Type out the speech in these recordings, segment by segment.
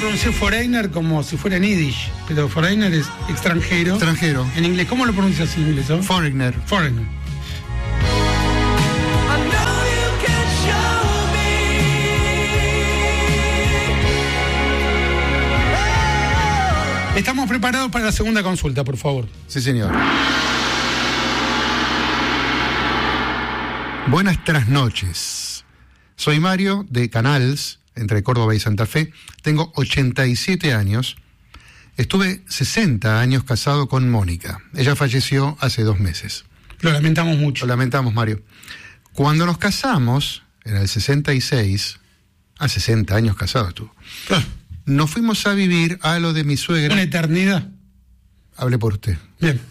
pronuncié foreigner como si fuera en yiddish, pero foreigner es extranjero. Extranjero. En inglés, ¿cómo lo pronuncias en inglés? ¿Oh? Foreigner. Foreigner. Estamos preparados para la segunda consulta, por favor. Sí, señor. Buenas trasnoches. Soy Mario de Canals, entre Córdoba y Santa Fe. Tengo 87 años. Estuve 60 años casado con Mónica. Ella falleció hace 2 meses. Lo lamentamos mucho. Lo lamentamos, Mario. Cuando nos casamos, en el 66, a 60 años casados estuvo. Nos fuimos a vivir a lo de mi suegra. Una eternidad. Hable por usted. Bien.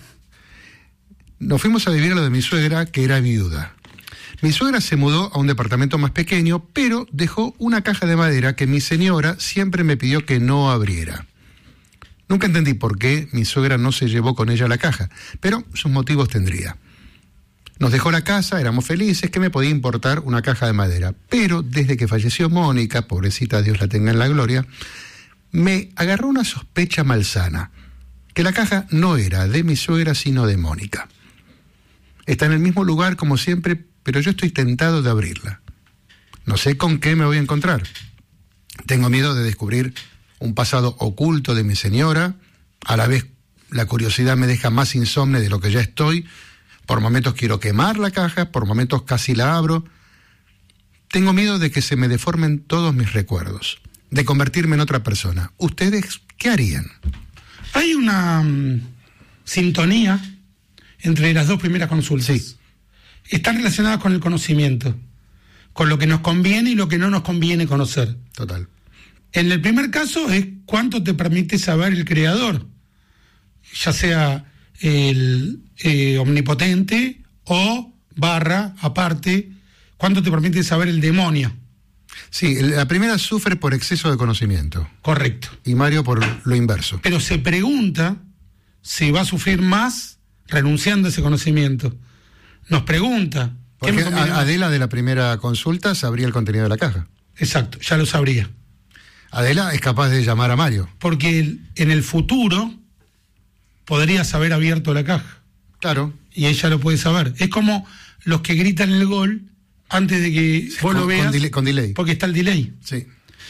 Nos fuimos a vivir a lo de mi suegra, que era viuda. Mi suegra se mudó a un departamento más pequeño, pero dejó una caja de madera que mi señora siempre me pidió que no abriera. Nunca entendí por qué mi suegra no se llevó con ella la caja, pero sus motivos tendría. Nos dejó la casa, éramos felices, que me podía importar una caja de madera. Pero desde que falleció Mónica, pobrecita, Dios la tenga en la gloria, me agarró una sospecha malsana, que la caja no era de mi suegra, sino de Mónica. Está en el mismo lugar como siempre, pero yo estoy tentado de abrirla. No sé con qué me voy a encontrar. Tengo miedo de descubrir un pasado oculto de mi señora. A la vez, la curiosidad me deja más insomne de lo que ya estoy. Por momentos quiero quemar la caja, por momentos casi la abro. Tengo miedo de que se me deformen todos mis recuerdos, de convertirme en otra persona. ¿Ustedes qué harían? Hay una sintonía entre las dos primeras consultas. Sí. Están relacionadas con el conocimiento, con lo que nos conviene y lo que no nos conviene conocer. Total. En el primer caso es cuánto te permite saber el creador, ya sea el omnipotente o aparte, cuánto te permite saber el demonio. Sí, la primera sufre por exceso de conocimiento. Correcto. Y Mario por lo inverso. Pero se pregunta si va a sufrir más renunciando a ese conocimiento. Nos pregunta. Porque Adela de la primera consulta sabría el contenido de la caja. Exacto, ya lo sabría. Adela es capaz de llamar a Mario. Porque en el futuro podrías haber abierto la caja. Claro. Y ella lo puede saber. Es como los que gritan el gol antes de que vos lo veas. Con delay. Porque está el delay. Sí.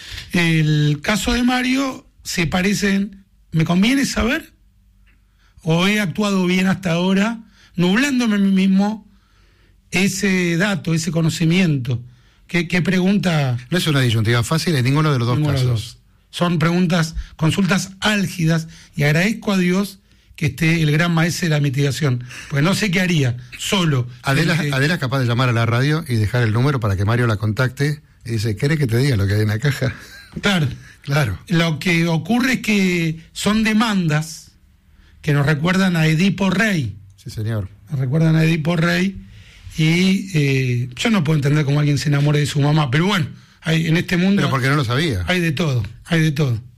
El caso de Mario se parecen. ¿Me conviene saber? ¿O he actuado bien hasta ahora, nublándome a mí mismo ese dato, ese conocimiento? ¿Qué pregunta? No es una disyuntiva fácil en ninguno de los dos casos. Son preguntas, consultas álgidas, y agradezco a Dios que esté el gran maestro de la mitigación, pues no sé qué haría, solo. Adela es capaz de llamar a la radio y dejar el número para que Mario la contacte y dice, ¿querés que te diga lo que hay en la caja? Claro. Lo que ocurre es que son demandas que nos recuerdan a Edipo Rey. Sí, señor. Nos recuerdan a Edipo Rey, y yo no puedo entender cómo alguien se enamore de su mamá, pero bueno, en este mundo... Pero porque no lo sabía. Hay de todo.